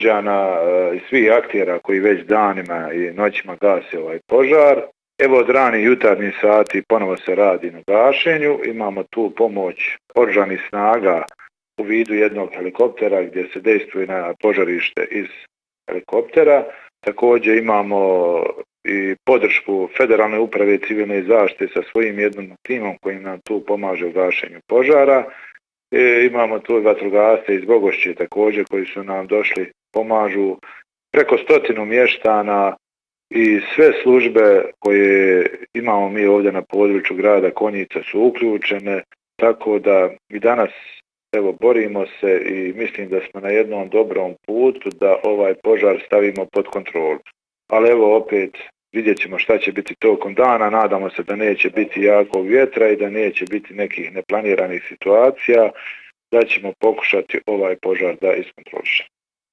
i svih aktera koji već danima i noćima gase ovaj požar. Evo od ranih jutarnjih sati ponovo se radi na gašenju. Imamo tu pomoć oružanih snaga u vidu jednog helikoptera gdje se dejstvuje na požarište iz helikoptera. Također imamo i podršku Federalne uprave civilne zaštite sa svojim jednim timom koji nam tu pomaže u gašenju požara. Imamo tu i vatrogasce iz Bogošće također koji su nam došli, pomažu preko 100 mještana i sve službe koje imamo mi ovdje na području grada Konjica su uključene, tako da i danas evo borimo se i mislim da smo na jednom dobrom putu da ovaj požar stavimo pod kontrolu. Ali evo opet vidjet ćemo šta će biti tokom dana, nadamo se da neće biti jakog vjetra i da neće biti nekih neplaniranih situacija, da ćemo pokušati ovaj požar da iskontrolišemo.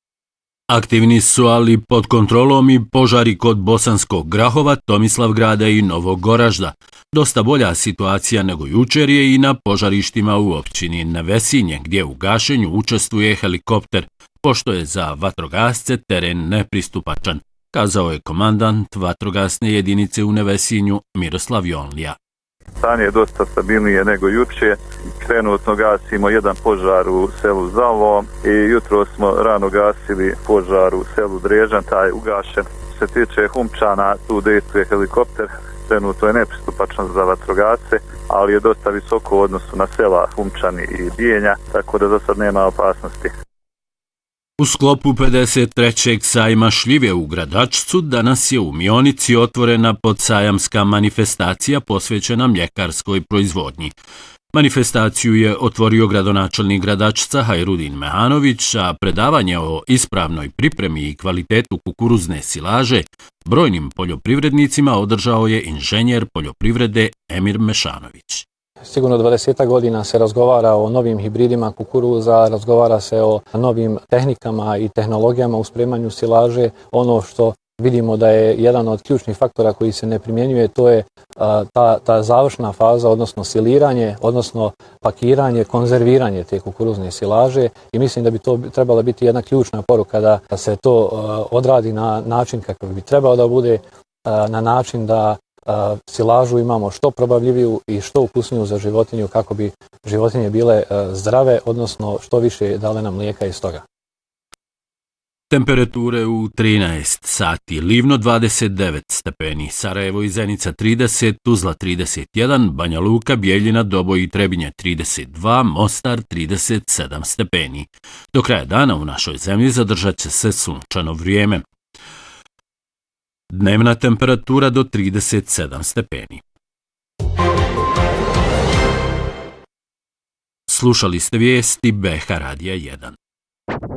Aktivni su, ali pod kontrolom i požari kod Bosanskog Grahova, Tomislavgrada i Novog Goražda. Dosta bolja situacija nego jučer je i na požarištima u općini Nevesinje, gdje u gašenju učestvuje helikopter, pošto je za vatrogasce teren nepristupačan, kazao je komandant vatrogasne jedinice u Nevesinju Miroslav Jonlija. Stanje je dosta stabilnije nego juče. Trenutno gasimo jedan požar u selu Zalo i jutro smo rano gasili požar u selu Drežan, taj je ugašen. Što se tiče Humčana, tu dejstvuje helikopter, trenutno je nepristupačan za vatrogasce, ali je dosta visoko u odnosu na sela Humčani i Bijenja, tako da za sad nema opasnosti. U sklopu 53. sajma šljive u Gradačcu danas je u Mionici otvorena podsajamska manifestacija posvećena mljekarskoj proizvodnji. Manifestaciju je otvorio gradonačelnik Gradačca Hajrudin Mehanović, a predavanje o ispravnoj pripremi i kvalitetu kukuruzne silaže brojnim poljoprivrednicima održao je inženjer poljoprivrede Emir Mešanović. Sigurno 20 godina se razgovara o novim hibridima kukuruza, razgovara se o novim tehnikama i tehnologijama u spremanju silaže. Ono što vidimo da je jedan od ključnih faktora koji se ne primjenjuje, to je ta završna faza, odnosno siliranje, odnosno pakiranje, konzerviranje te kukuruzne silaže i mislim da bi to trebala biti jedna ključna poruka da se to odradi na način kako bi trebao da bude, na način da silažu imamo što probavljiviju i što ukusniju za životinju kako bi životinje bile zdrave, odnosno što više dale nam mlijeka iz toga. Temperature u 13 sati, Livno 29 stepeni, Sarajevo i Zenica 30, Tuzla 31, Banja Luka, Bijeljina, Doboj i Trebinje 32, Mostar 37 stepeni. Do kraja dana u našoj zemlji zadržat će se sunčano vrijeme. Dnevna temperatura do 37 stepeni. Slušali ste vijesti BH Radija 1.